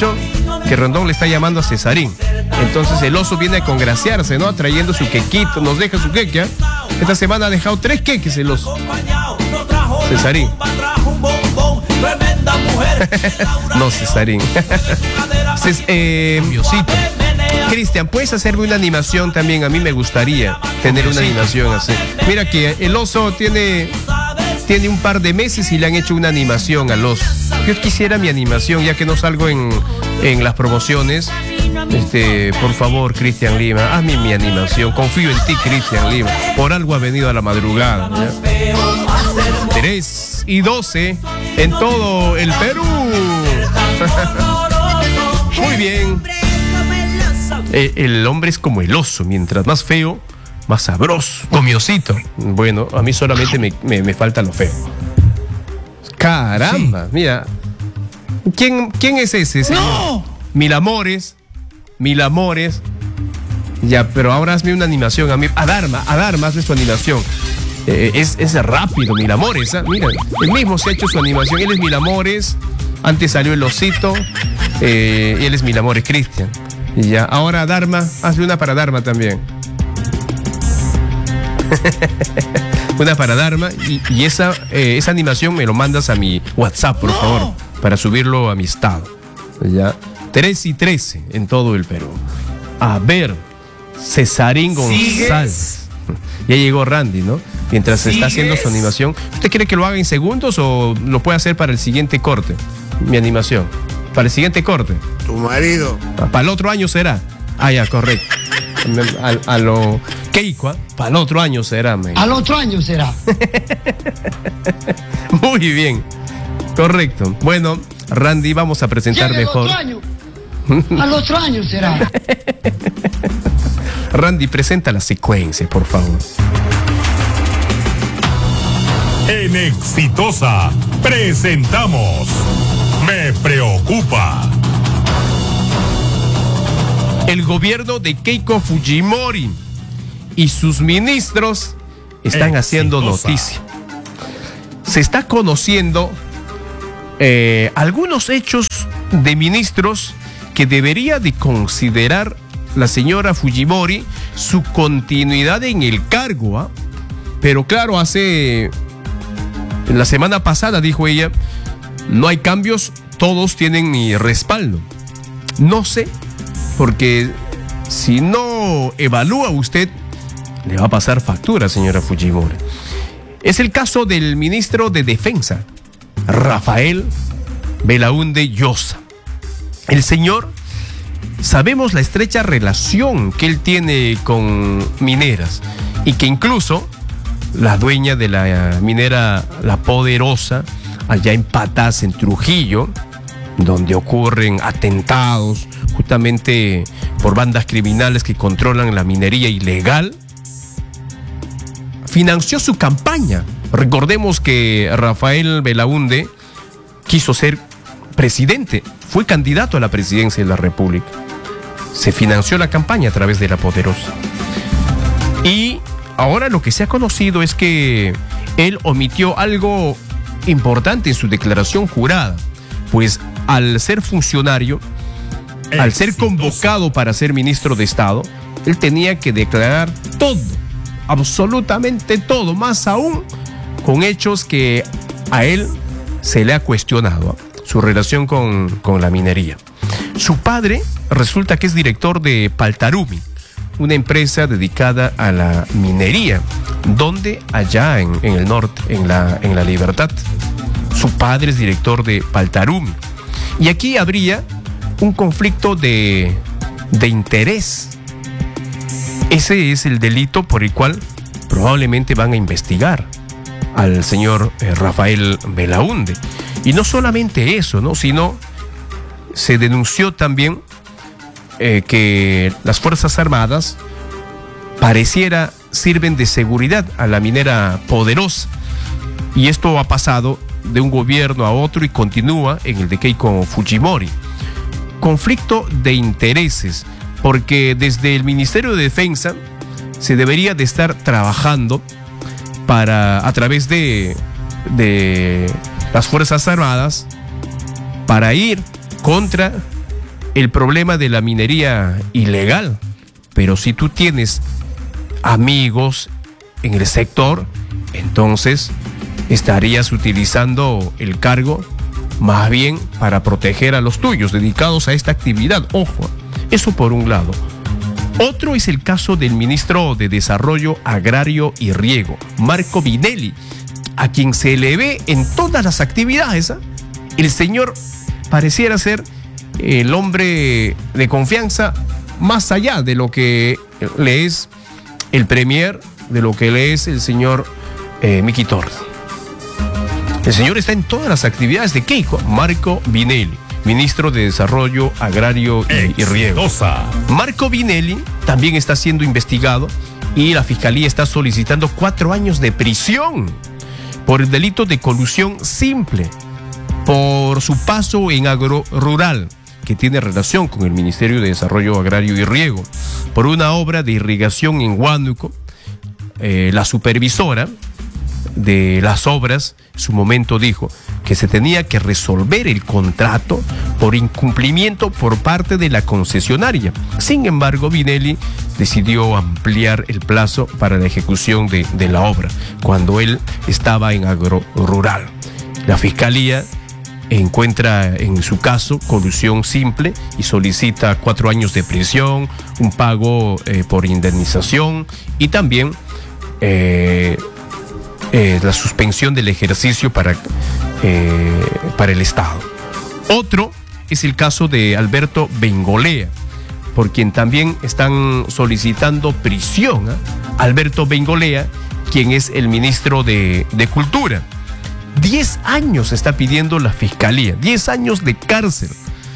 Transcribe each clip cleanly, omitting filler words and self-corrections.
dicho que Rondón le está llamando a Cesarín. Entonces el oso viene a congraciarse, ¿no? Trayendo su quequito, nos deja su queque, ¿eh? Esta semana ha dejado 3 queques el oso. Cesarín. No, Cesarín. Diosito. Cristian, ¿puedes hacerme una animación también? A mí me gustaría tener una animación así. Mira que el oso tiene un par de meses y le han hecho una animación al oso. Yo quisiera mi animación, ya que no salgo en las promociones. Por favor, Cristian Lima, hazme mi animación. Confío en ti, Cristian Lima. Por algo ha venido a la madrugada, ¿ya? 3:12 en todo el Perú. Muy bien. El hombre es como el oso, mientras más feo, más sabroso. Comiosito. Bueno, a mí solamente me falta lo feo. Caramba, sí. Mira. ¿Quién es ese, señor? ¡No! Mil amores. Ya, pero ahora hazme una animación. A Dharma, hazme su animación. Es rápido, Mil Amores, ¿eh? Mira, él mismo se ha hecho su animación. Él es Mil Amores. Antes salió el osito. Él es Mil Amores, Cristian. Y ya, ahora Dharma, hazle una para Dharma también. Una para Dharma. Y esa animación me lo mandas a mi WhatsApp, por favor, para subirlo a mi estado. Ya. 3:13 en todo el Perú. A ver, Cesarín González. Ya llegó Randy, ¿no? Mientras se está haciendo su animación. ¿Usted quiere que lo haga en segundos o lo puede hacer para el siguiente corte? Mi animación. Para el siguiente corte. Tu marido. Para el otro año será. Ya, correcto. A lo Keiko, para el otro año será. Al otro año será. Muy bien. Correcto. Bueno, Randy, vamos a presentar mejor. Otro año. Al otro año será. Randy, presenta la secuencia, por favor. En Exitosa presentamos Me Preocupa. El gobierno de Keiko Fujimori y sus ministros están haciendo noticia. Se está conociendo algunos hechos de ministros que debería de considerar la señora Fujimori su continuidad en el cargo, ¿eh? Pero claro, la semana pasada dijo ella, no hay cambios, todos tienen mi respaldo. No sé, porque si no evalúa usted, le va a pasar factura, señora Fujimori. Es el caso del ministro de Defensa, Rafael Belaúnde Llosa. El señor, sabemos la estrecha relación que él tiene con mineras y que incluso la dueña de la minera La Poderosa, allá en Patás, en Trujillo, donde ocurren atentados justamente por bandas criminales que controlan la minería ilegal, financió su campaña. Recordemos que Rafael Belaúnde quiso ser presidente, fue candidato a la presidencia de la República. Se financió la campaña a través de La Poderosa. Y ahora lo que se ha conocido es que él omitió algo importante en su declaración jurada, pues al ser funcionario, al ser convocado para ser ministro de Estado, él tenía que declarar todo, absolutamente todo, más aún con hechos que a él se le ha cuestionado, su relación con la minería. Su padre resulta que es director de Paltarumi, una empresa dedicada a la minería, donde allá en el norte, en la Libertad. Su padre es director de Paltarumi. Y aquí habría un conflicto de interés. Ese es el delito por el cual probablemente van a investigar al señor Rafael Belaúnde. Y no solamente eso, ¿no? Sino se denunció también que las Fuerzas Armadas pareciera sirven de seguridad a la minera Poderosa. Y esto ha pasado de un gobierno a otro y continúa en el de Keiko Fujimori. Conflicto de intereses, porque desde el Ministerio de Defensa se debería de estar trabajando a través de las Fuerzas Armadas para ir contra el problema de la minería ilegal, pero si tú tienes amigos en el sector, entonces estarías utilizando el cargo más bien para proteger a los tuyos dedicados a esta actividad. Ojo, eso por un lado. Otro es el caso del ministro de Desarrollo Agrario y Riego, Marco Vinelli, a quien se le ve en todas las actividades, ¿eh? El señor pareciera ser el hombre de confianza más allá de lo que le es el premier, de lo que le es el señor Miki Torres. El señor está en todas las actividades de Keiko. Marco Vinelli, ministro de Desarrollo Agrario y Riego. Marco Vinelli también está siendo investigado y la Fiscalía está solicitando 4 años de prisión por el delito de colusión simple, por su paso en Agro Rural, que tiene relación con el Ministerio de Desarrollo Agrario y Riego, por una obra de irrigación en Huánuco. La supervisora de las obras en su momento dijo que se tenía que resolver el contrato por incumplimiento por parte de la concesionaria. Sin embargo, Vinelli decidió ampliar el plazo para la ejecución de la obra cuando él estaba en Agro Rural. La Fiscalía encuentra en su caso colusión simple y solicita 4 años de prisión, un pago por indemnización y también la suspensión del ejercicio para el Estado. Otro es el caso de Alberto Bengolea, por quien también están solicitando prisión, ¿eh? Alberto Bengolea, quien es el ministro de Cultura. 10 años está pidiendo la Fiscalía, 10 años de cárcel.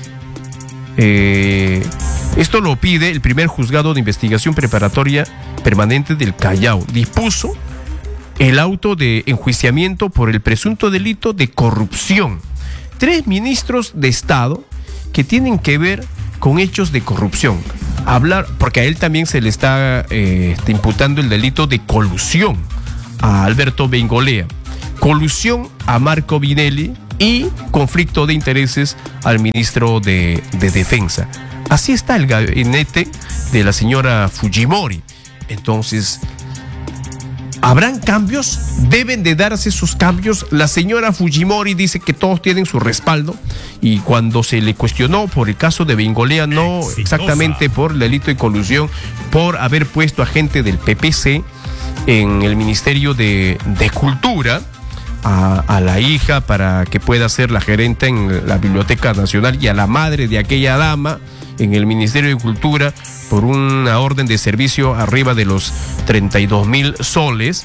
Esto lo pide el primer juzgado de investigación preparatoria permanente del Callao. Dispuso el auto de enjuiciamiento por el presunto delito de corrupción. 3 ministros de Estado que tienen que ver con hechos de corrupción. Porque a él también se le está imputando el delito de colusión a Alberto Bengolea, colusión a Marco Vinelli y conflicto de intereses al ministro de Defensa. Así está el gabinete de la señora Fujimori. Entonces, ¿habrán cambios? ¿Deben de darse esos cambios? La señora Fujimori dice que todos tienen su respaldo y cuando se le cuestionó por el caso de Bengolea, no exactamente por el delito de colusión, por haber puesto a gente del PPC en el Ministerio de Cultura, a la hija para que pueda ser la gerente en la Biblioteca Nacional y a la madre de aquella dama en el Ministerio de Cultura por una orden de servicio arriba de los 32,000 soles.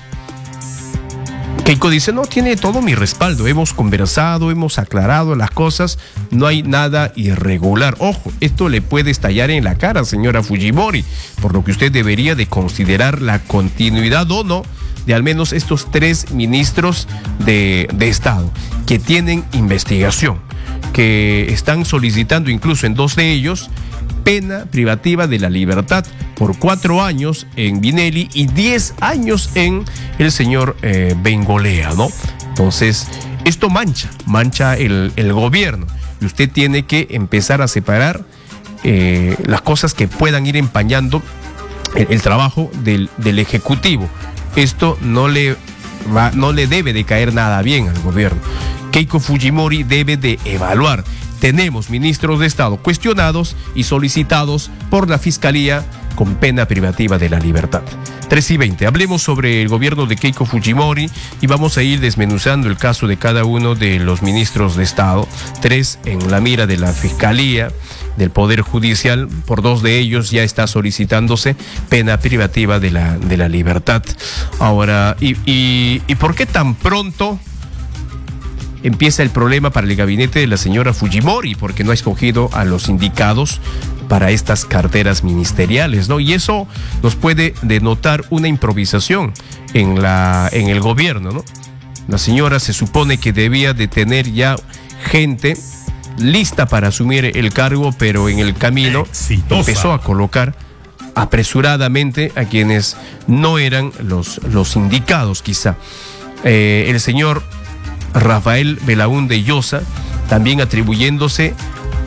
Keiko dice, no, tiene todo mi respaldo, hemos conversado, hemos aclarado las cosas, no hay nada irregular. Ojo, esto le puede estallar en la cara, señora Fujimori, por lo que usted debería de considerar la continuidad o no de al menos estos 3 ministros de Estado que tienen investigación, que están solicitando incluso en 2 de ellos pena privativa de la libertad por 4 años en Vinelli y 10 años en el señor Bengolea, ¿no? Entonces, esto mancha el gobierno y usted tiene que empezar a separar las cosas que puedan ir empañando el trabajo del Ejecutivo. Esto no le debe de caer nada bien al gobierno. Keiko Fujimori debe de evaluar. Tenemos ministros de Estado cuestionados y solicitados por la Fiscalía con pena privativa de la libertad. 3:20. Hablemos sobre el gobierno de Keiko Fujimori y vamos a ir desmenuzando el caso de cada uno de los ministros de Estado. 3 en la mira de la Fiscalía, del Poder Judicial. Por 2 de ellos ya está solicitándose pena privativa de la libertad. Ahora, ¿y por qué tan pronto empieza el problema para el gabinete de la señora Fujimori? Porque no ha escogido a los indicados para estas carteras ministeriales, ¿no? Y eso nos puede denotar una improvisación en el gobierno, ¿no? La señora se supone que debía de tener ya gente lista para asumir el cargo, pero en el camino empezó a colocar apresuradamente a quienes no eran los indicados, quizá. El señor Rafael Belaúnde Llosa también atribuyéndose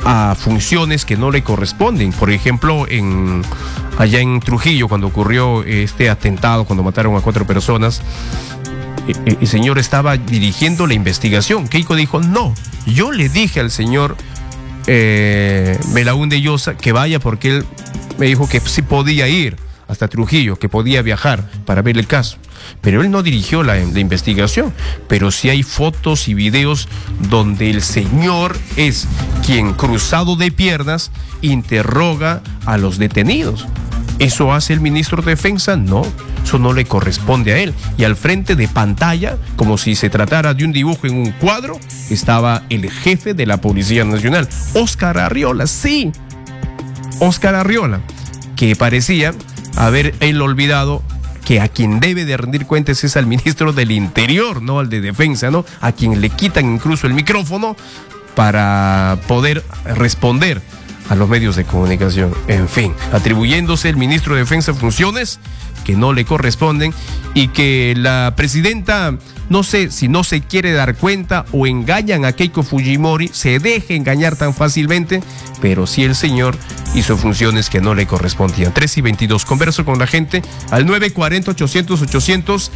a funciones que no le corresponden. Por ejemplo, allá en Trujillo, cuando ocurrió este atentado, cuando mataron a 4 personas, el señor estaba dirigiendo la investigación. Keiko dijo, no, yo le dije al señor Belaúnde Llosa que vaya, porque él me dijo que sí podía ir hasta Trujillo, que podía viajar para ver el caso, pero él no dirigió la investigación. Pero sí hay fotos y videos donde el señor es quien, cruzado de piernas, interroga a los detenidos. ¿Eso hace el ministro de Defensa? No, eso no le corresponde a él. Y al frente de pantalla, como si se tratara de un dibujo en un cuadro, estaba el jefe de la Policía Nacional, Óscar Arriola. Sí, Óscar Arriola, que parecía haber él olvidado que a quien debe de rendir cuentas es al ministro del Interior, no al de Defensa, ¿no? A quien le quitan incluso el micrófono para poder responder a los medios de comunicación. En fin, atribuyéndose el ministro de Defensa funciones que no le corresponden, y que la presidenta, no sé si no se quiere dar cuenta o engañan a Keiko Fujimori, se deje engañar tan fácilmente, pero sí el señor hizo funciones que no le correspondían. 3:22, converso con la gente al 940-800-800,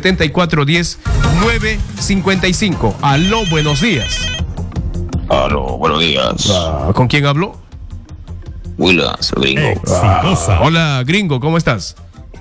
7410-955. Aló, buenos días. Aló, buenos días. ¿Con quién hablo? Willas, gringo. Exitosa. Hola, gringo, ¿cómo estás?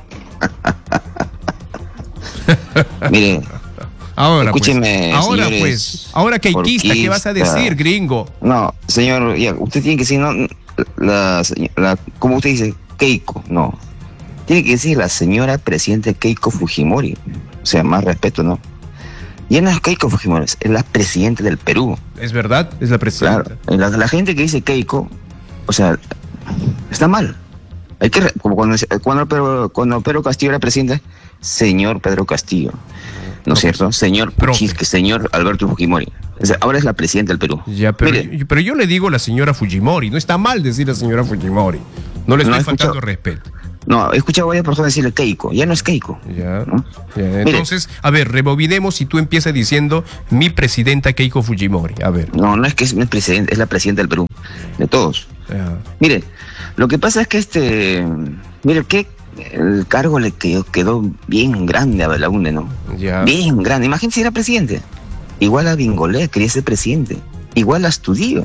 Mire, Ahora, escúcheme, ahora señores, pues, ahora keikista, ¿qué vas a decir, gringo? no, señor, ya, usted tiene que decir, no, como usted dice, Keiko, no. Tiene que decir la señora presidenta Keiko Fujimori. O sea, más respeto, ¿no? Ya no es Keiko Fujimori, es la presidenta del Perú. ¿Es verdad? Es la presidenta. Claro, la gente que dice Keiko, o sea, está mal. Hay que, como cuando Pedro Castillo era presidente, señor Pedro Castillo, ¿no es cierto? Señor señor Alberto Fujimori. O sea, ahora es la presidenta del Perú. Ya, pero yo le digo la señora Fujimori, no está mal decir la señora Fujimori. No le estoy faltando respeto. No, he escuchado a varias personas decirle Keiko, ya no es Keiko. Ya, ¿no? ya. Entonces, a ver, rebobinemos y tú empiezas diciendo mi presidenta Keiko Fujimori. A ver. No es que es presidente, es la presidenta del Perú, de todos. Ya. Mire, lo que pasa es que que el cargo le quedó bien grande a Belaúnde, ¿no? Ya. Bien grande. Imagínense si era presidente. Igual a Bingolea quería ser presidente. Igual a Astudillo.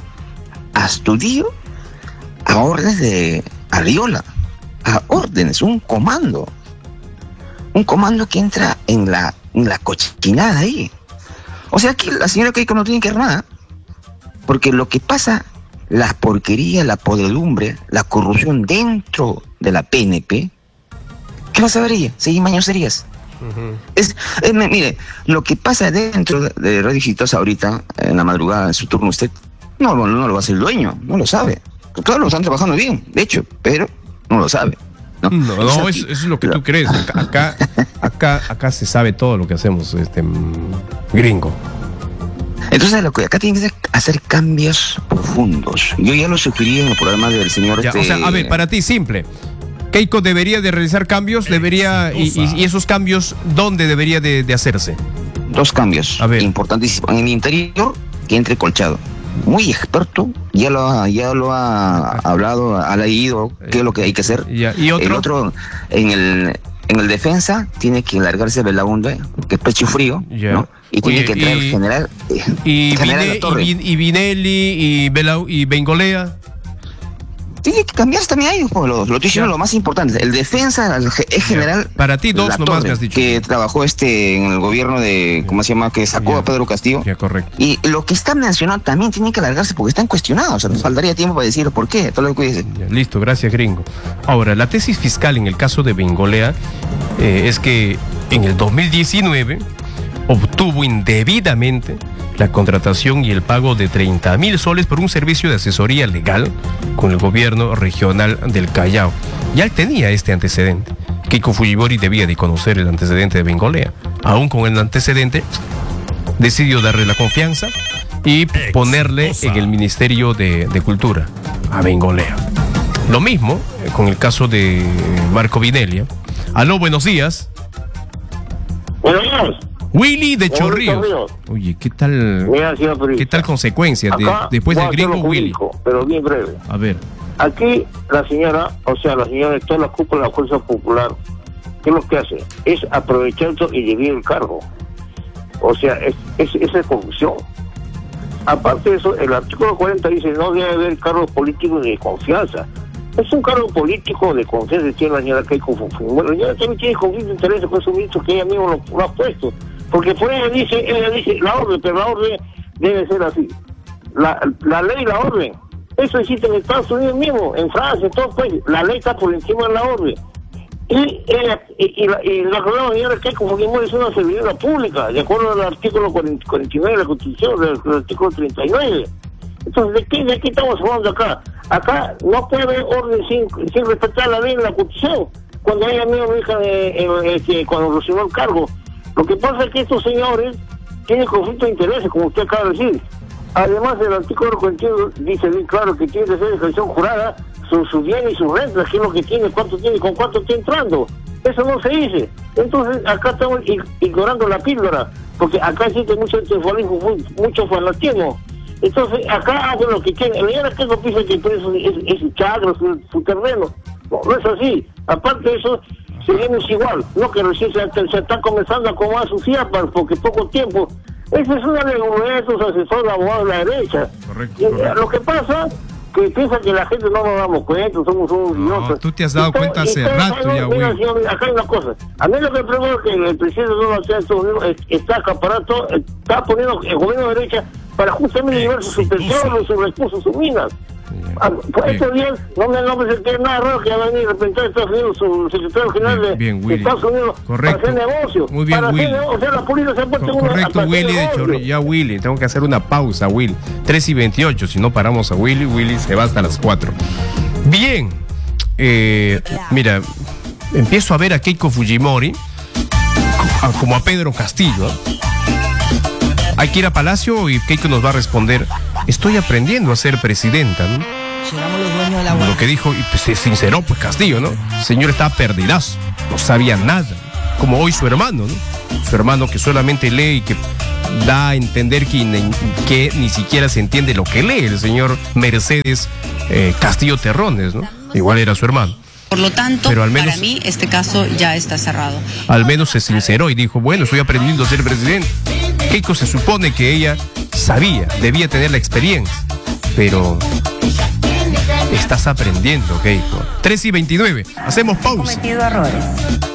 A órdenes de Arriola. A órdenes, un comando. Un comando que entra en la cochinada ahí. O sea que la señora Keiko no tiene que ver nada. Porque lo que pasa, la porquería, la podredumbre, la corrupción dentro de la PNP, ¿qué va a saber ella? Seguir mañoserías. Mire, lo que pasa dentro de Radio Exitosa ahorita, en la madrugada, en su turno, usted no lo va a hacer el dueño, no lo sabe. Claro, lo están trabajando bien, de hecho, pero no lo sabe. No, eso es lo que tú crees. Acá se sabe todo lo que hacemos, gringo. Entonces, lo que acá tiene que hacer cambios profundos. Yo ya lo sugerí en el programa del señor. Ya, o sea, a ver, para ti, simple. Keiko debería de realizar cambios, y esos cambios, ¿dónde debería de hacerse? 2 cambios importantísimos. En el interior, que entre Colchado. Muy experto, ya lo ha hablado, ha leído qué es lo que hay que hacer. ¿Y otro? El otro, en el defensa, tiene que largarse Belaúnde, que es pecho frío, ¿no? Y tiene que entrar el general. Y Vinelli y Bengolea. Tiene que cambiarse también ahí, lo estoy diciendo lo más importante. El defensa es general. Para ti 2 nomás me has dicho. Que trabajó en el gobierno de, ¿cómo se llama? Que sacó a Pedro Castillo. Ya, correcto. Y lo que está mencionado también tiene que alargarse porque están cuestionados. O sea, nos faltaría tiempo para decir por qué. Todo lo que dice. Listo, gracias, gringo. Ahora, la tesis fiscal en el caso de Bengolea es que en el 2019 obtuvo indebidamente la contratación y el pago de 30.000 soles por un servicio de asesoría legal con el gobierno regional del Callao. Ya él tenía este antecedente. Keiko Fujimori debía de conocer el antecedente de Bengolea. Aún con el antecedente, decidió darle la confianza y ponerle en el Ministerio de Cultura a Bengolea. Lo mismo con el caso de Marco Vinelli. Aló, buenos días. Buenos días. Willy de Willy Chorrillos. Chorrillos. Oye, ¿qué tal? Mira, señor periodista. ¿Qué tal consecuencia después voy del a gringo hacerlo Willy? jurídico, pero bien breve. A ver. Aquí la señora, de toda la cúpula de la Fuerza Popular, ¿qué es lo que hace? Es aprovechar y dividir el cargo. O sea, esa es corrupción. Aparte de eso, el artículo 40 dice no debe haber cargos políticos ni de confianza. Es un cargo político de confianza que tiene la señora Keiko Fujimori. Bueno, la señora también tiene conflicto de interés con su ministro que ella misma lo ha puesto. Porque por ella dice la orden, pero la orden debe ser así. La ley y la orden. Eso existe en Estados Unidos mismo, en Francia, en todos los países. La ley está por encima de la orden. Y la señora Keiko Fujimori es una servidora pública, de acuerdo al artículo 49 de la Constitución, del artículo 39. Entonces, ¿de qué estamos hablando acá? Acá no puede haber orden sin respetar la ley de la Constitución. Cuando ella misma dijo cuando recibió el cargo. Lo que pasa es que estos señores tienen conflicto de intereses, como usted acaba de decir. Además, el artículo 41 dice bien claro que tiene que ser declaración jurada sus bienes y sus rentas, qué es lo que tiene, cuánto tiene, con cuánto está entrando. Eso no se dice. Entonces, acá estamos ignorando la píldora, porque acá existe mucho triunfalismo, mucho fanatismo. Entonces, acá hacen lo que quieren. La señora Keiko piensa que es su chakra, su terreno. No es así. Aparte de eso, seguimos igual. No que recién se está comenzando a acomodar sus ciapas, porque poco tiempo. Esa es una de esos asesores abogados de la derecha. Correcto. Lo que pasa que piensa que la gente no nos damos cuenta, somos unos idiotas. Tú te has dado cuenta hace rato ya, güey. Acá hay una cosa. A mí lo que preocupa es que el presidente Donald Trump de Estados Unidos está acaparando, está poniendo el gobierno de derecha para justamente llevar sus pensiones, sus recursos, sus minas. Por estos días, no me sentía nada raro que va a venir a representar a Estados Unidos su secretario general de Estados Unidos para hacer negocio. Muy bien, para Willy. o sea, la política se ha puesto correcto, Willy de Chorrillos. Ya, Willy, tengo que hacer una pausa, Willy. 3:28, si no paramos a Willy se va hasta las 4. Bien, mira, empiezo a ver a Keiko Fujimori como a Pedro Castillo. Hay que ir a Palacio y Keiko nos va a responder: estoy aprendiendo a ser presidenta, ¿no? Llegamos los dueños de la guardia. Lo que dijo, y pues se sinceró, pues Castillo, ¿no? El señor estaba perdidazo, no sabía nada, como hoy su hermano, ¿no? Su hermano que solamente lee y que da a entender que ni siquiera se entiende lo que lee, el señor Mercedes Castillo Terrones, ¿no? Igual era su hermano. Por lo tanto, pero al menos, para mí este caso ya está cerrado. Al menos se sinceró y dijo: bueno, estoy aprendiendo a ser presidente. Keiko se supone que ella sabía, debía tener la experiencia, pero estás aprendiendo, Keiko. 3:29, hacemos pausa. He cometido errores.